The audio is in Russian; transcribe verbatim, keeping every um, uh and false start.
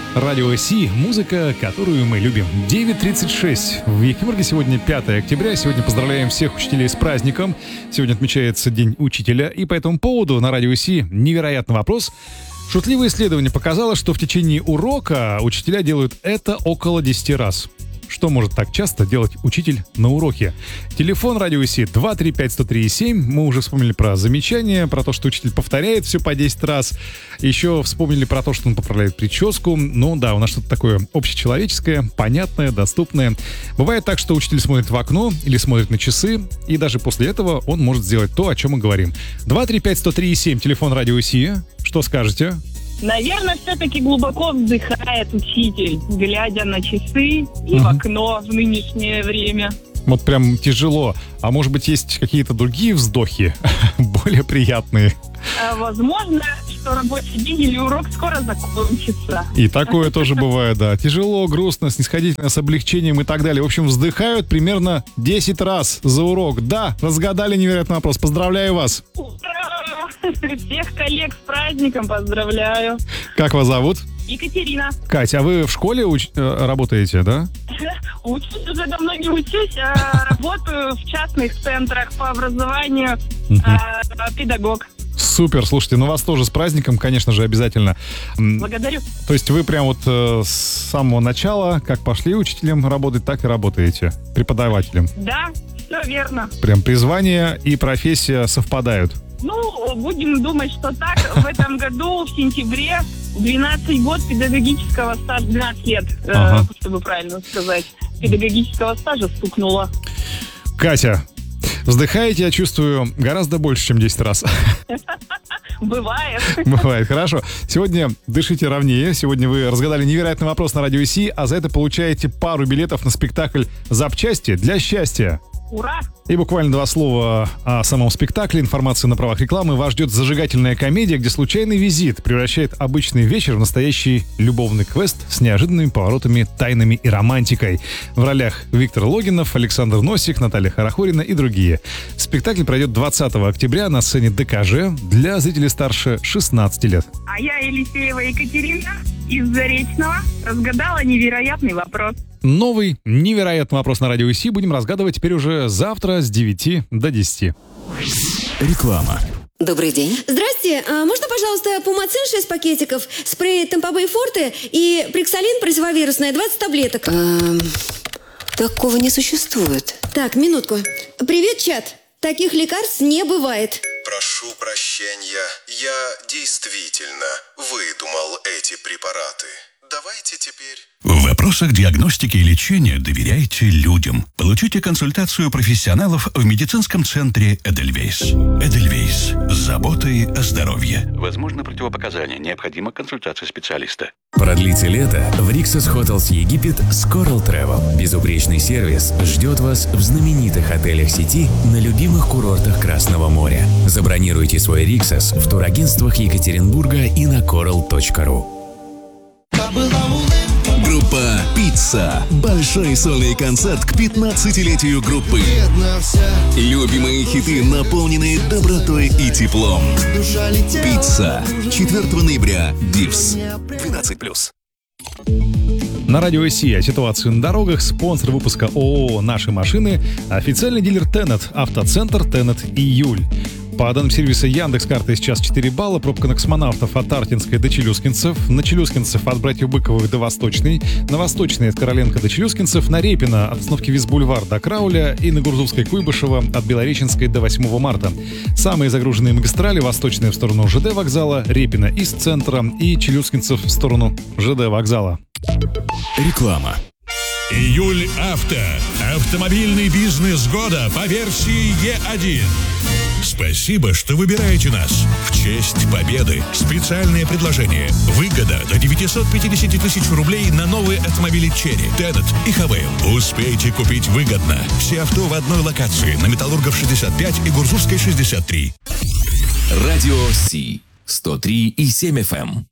Радио Си, музыка, которую мы любим. девять тридцать шесть. В Екимурге сегодня пятое октября. Сегодня поздравляем всех учителей с праздником. Сегодня отмечается День учителя. И по этому поводу на Радио Си невероятный вопрос. Шутливое исследование показало, что в течение урока учителя делают это около десяти раз. Что может так часто делать учитель на уроке? Телефон Радио Си два три пять сто три семь. Мы уже вспомнили про замечание, про то, что учитель повторяет все по десять раз. Еще вспомнили про то, что он поправляет прическу. Ну да, у нас что-то такое общечеловеческое, понятное, доступное. Бывает так, что учитель смотрит в окно или смотрит на часы, и даже после этого он может сделать то, о чем мы говорим. два три пять сто три семь, телефон Радио Си. Что скажете? Наверное, все-таки глубоко вздыхает учитель, глядя на часы и угу. в окно в нынешнее время. Вот прям тяжело. А может быть, есть какие-то другие вздохи, более приятные? А, возможно, что рабочий день или урок скоро закончится. И такое тоже бывает, да. Тяжело, грустно, снисходительно, с облегчением и так далее. В общем, вздыхают примерно десять раз за урок. Да, разгадали невероятный вопрос. Поздравляю вас. Ура! Всех коллег с праздником поздравляю. Как вас зовут? Екатерина. Катя, а вы в школе уч- работаете, да? Учусь, уже давно не учусь, а работаю в частных центрах по образованию, а, педагог. Супер, слушайте, ну вас тоже с праздником, конечно же, обязательно. Благодарю. То есть вы прям вот э, с самого начала, как пошли учителем работать, так и работаете, преподавателем? Да, все верно. Прям призвание и профессия совпадают? Ну, будем думать, что так. В этом году, в сентябре, двенадцать год педагогического стажа, двенадцать лет, ага. э, чтобы правильно сказать, педагогического стажа стукнуло. Катя, вздыхаете, я чувствую, гораздо больше, чем десять раз. Бывает. Бывает, хорошо. Сегодня дышите ровнее. Сегодня вы разгадали невероятный вопрос на Радио Си, а за это получаете пару билетов на спектакль «Запчасти для счастья». Ура! И буквально два слова о самом спектакле. Информация на правах рекламы. Вас ждет зажигательная комедия, где случайный визит превращает обычный вечер в настоящий любовный квест с неожиданными поворотами, тайнами и романтикой. В ролях Виктор Логинов, Александр Носик, Наталья Хорохорина и другие. Спектакль пройдет двадцатого октября на сцене ДКЖ для зрителей старше шестнадцати лет. А я, Елисеева Екатерина, из Заречного, разгадала невероятный вопрос. Новый невероятный вопрос на Радио Си будем разгадывать теперь уже завтра с девяти до десяти. Реклама. Добрый день. Здрасте. А можно, пожалуйста, Пумацин шесть пакетиков, спрей Темпобей Форте и Приксалин противовирусная двадцать таблеток? Эм, такого не существует. Так, минутку. Привет, чат. Таких лекарств не бывает. Прошу прощения, я действительно выдумал эти препараты. Давайте теперь... В вопросах диагностики и лечения доверяйте людям. Получите консультацию профессионалов в медицинском центре Эдельвейс. Эдельвейс. С заботой о здоровье. Возможно, противопоказания. Необходима консультация специалиста. Продлите лето в Rixos Hotels Египет с Coral Travel. Безупречный сервис ждет вас в знаменитых отелях сети на любимых курортах Красного моря. Забронируйте свой Rixos в турагентствах Екатеринбурга и на coral точка ру. Группа «Пицца». Большой сольный концерт к пятнадцатилетию группы. Любимые хиты, наполненные добротой и теплом. «Пицца». четвёртого ноября. Дивс. двенадцать плюс. На Радио Си о ситуации на дорогах. Спонсор выпуска ООО «Наши машины». Официальный дилер Тенет. Автоцентр Тенет Июль. По данным сервиса Яндекс.Карты сейчас четыре балла. Пробка на Космонавтов от Артинской до Челюскинцев. На Челюскинцев от Братьев Быковых до Восточной. На Восточной от Короленко до Челюскинцев. На Репина от остановки Визбульвар до Крауля. И на Гурзувской Куйбышева от Белореченской до восьмого марта. Самые загруженные магистрали: Восточная в сторону ЖД вокзала, Репина из центра и Челюскинцев в сторону ЖД вокзала. Реклама. Июль Авто. Автомобильный бизнес года по версии Е один. Спасибо, что выбираете нас. В честь победы специальное предложение. Выгода до девятьсот пятьдесят тысяч рублей на новые автомобили Черри, Тенет и Хавейл. Успейте купить выгодно. Все авто в одной локации на Металлургов шестьдесят пять и Гурзувской шестьдесят три. Радио Си сто три и семь эф эм.